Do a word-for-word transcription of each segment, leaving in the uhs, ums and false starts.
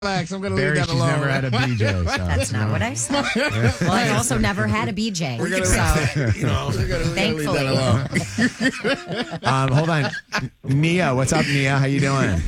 Relax, I'm going to Barry, leave that she's alone. never had a B J. So. That's not what I said. Well, I also never had a B J. We're gonna, So, you know, we're gonna, thankfully. we're gonna leave that alone. um, hold on. Nia, what's up, Nia? How you doing?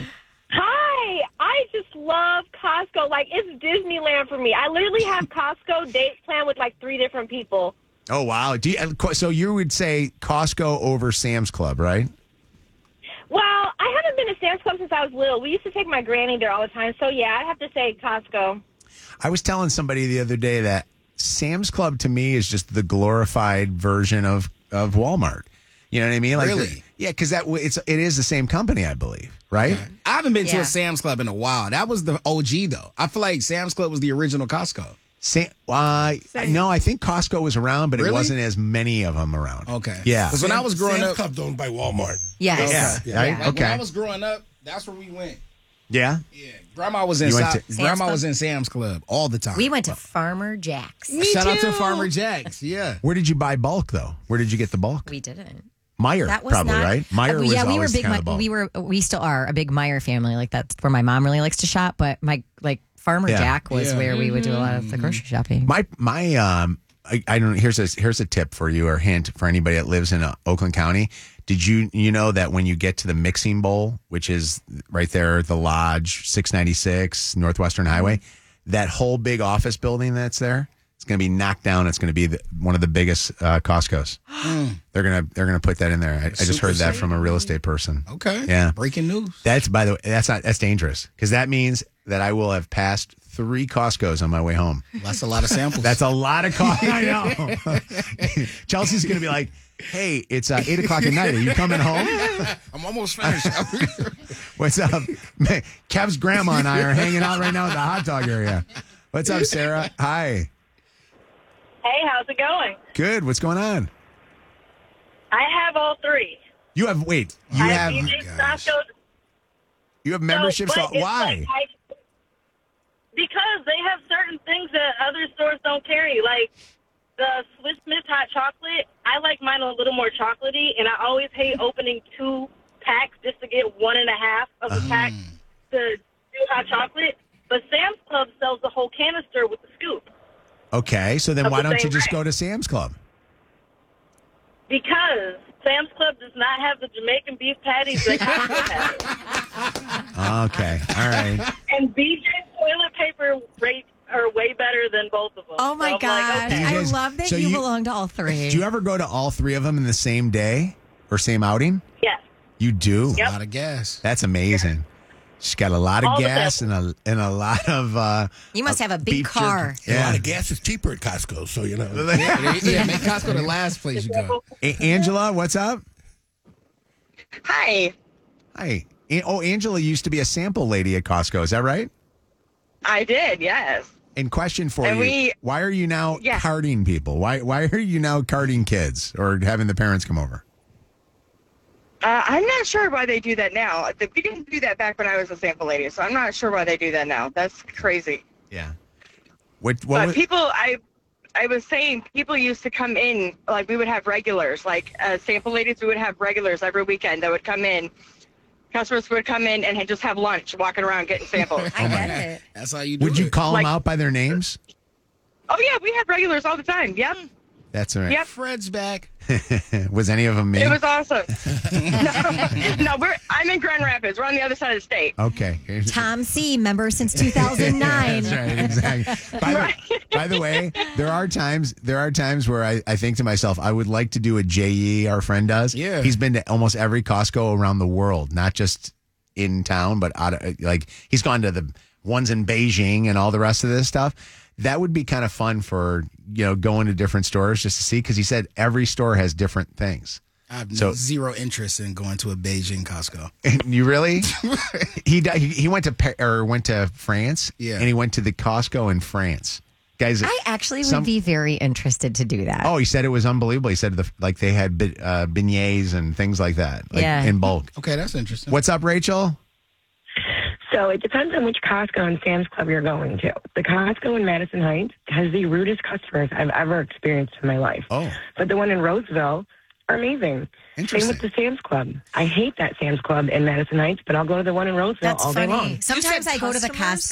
Hi, I just love Costco. Like, it's Disneyland for me. I literally have Costco dates planned with like three different people. Oh, wow. Do you, so you would say Costco over Sam's Club, right? Well, I haven't been to Sam's Club since I was little. We used to take my granny there all the time. So, yeah, I'd have to say Costco. I was telling somebody the other day that Sam's Club to me is just the glorified version of, of Walmart. You know what I mean? Like Really? The, yeah, because that it's it is the same company, I believe, right? Yeah. I haven't been to Yeah. a Sam's Club in a while. That was the O G, though. I feel like Sam's Club was the original Costco. Sam, uh, no, I think Costco was around, but it Really? wasn't as many of them around. Okay. Yeah. Because when I was growing Sam's up, Club's owned by Walmart. yes. Yeah. Yeah. Right? like, when I Okay. was growing up, that's where we went. Yeah. Yeah. Grandma was in You went South, to- Grandma Club? was in Sam's Club all the time. We went to Farmer Jack's. Shout out to Farmer Jack's. Yeah. Where did you buy bulk though? Where did you get the bulk? We didn't. Meyer, That was probably, not, right? Meyer uh, was yeah, we were always big. kind Mi- of the bulk. we were. We still are a big Meyer family. Like that's where my mom really likes to shop. But my like Farmer Yeah. Jack was Yeah. where we would do a lot of the grocery shopping. My my um I, I don't know. Here's a here's a tip for you or hint for anybody that lives in uh, Oakland County. Did you you know that when you get to the Mixing Bowl, which is right there, the Lodge, six ninety-six Northwestern Highway, that whole big office building that's there, it's going to be knocked down. It's going to be the, one of the biggest uh, Costco's. They're gonna they're gonna put that in there. I, I just Super heard that safe. from a real estate person. Okay. Yeah. Breaking news. That's by the way, that's not that's dangerous because that means that I will have passed three Costco's on my way home. That's a lot of samples. That's a lot of coffee. I know. Chelsea's going to be like, hey, it's uh, eight o'clock at night. Are you coming home? I'm almost finished. What's up? Man, Kev's grandma and I are hanging out right now at the hot dog area. What's up, Sarah? Hi. Hey, how's it going? Good. What's going on? I have all three. You have, wait, you I have, have B J, Costco. you have memberships. No, all, but it's why? like I- because they have certain things that other stores don't carry, like the Swiss Miss hot chocolate. I like mine a little more chocolatey, and I always hate opening two packs just to get one and a half of the pack to do hot chocolate. But Sam's Club sells the whole canister with the scoop. Okay, so then Of why the don't you same just price. go to Sam's Club? Because Sam's Club does not have the Jamaican beef patties that Costco has. Okay, all right. And B J's toilet paper rates are way better than both of them. Oh my So I'm gosh! like, okay. I B J's love that so you, you- belong to all three. Do you ever go to all three of them in the same day or same outing? Yes. You do? Yep. A lot of gas. That's amazing. She's got a lot of All the gas and a and a lot of. Uh, You must have a big beef jerky. car. A lot Yeah. of gas is cheaper at Costco, so you know. Yeah, yeah, make Costco the last place you go. A- Angela, what's up? Hi, Hi. A- Oh, Angela used to be a sample lady at Costco. Is that right? I did, yes. And question for And you: we- why are you now Yeah. carding people? Why Why are you now carding kids or having the parents come over? Uh, I'm not sure why they do that now. The- We didn't do that back when I was a sample lady, so I'm not sure why they do that now. That's crazy. Yeah. What? What? But was- people, I, I was saying, people used to come in, like we would have regulars, like uh, sample ladies. We would have regulars every weekend that would come in. Customers would come in and just have lunch, walking around getting samples. I get it. That's how you do would you it. call them Like- out by their names? Oh yeah, we had regulars all the time. Yep, That's all right. yep. Fred's back. Was any of them me? It was awesome. no, no, we're. I'm in Grand Rapids. We're on the other side of the state. Okay. Tom C, member since two thousand nine. That's right, exactly. By, Right. the, by the way, there are times there are times where I, I think to myself, I would like to do what J E, our friend, does. Yeah. He's been to almost every Costco around the world, not just in town, but out of, like he's gone to the ones in Beijing and all the rest of this stuff. That would be kind of fun for, you know, going to different stores just to see, because he said every store has different things. I have So- no, zero interest in going to a Beijing Costco. You really? he, di- he he went to Pa- or went to France, Yeah. and he went to the Costco in France. Guys, I actually Some- would be very interested to do that. oh, he said it was unbelievable. He said the, like they had bi- uh, beignets and things like that, like Yeah. in bulk. Okay, that's interesting. What's up, Rachel? So it depends on which Costco and Sam's Club you're going to. The Costco in Madison Heights has the rudest customers I've ever experienced in my life. Oh, But the one in Roseville, are amazing. Same Interesting. with the Sam's Club. I hate that Sam's Club in Madison Heights, but I'll go to the one in Roseville That's all day funny. long. Sometimes said I go to the customers? Costco.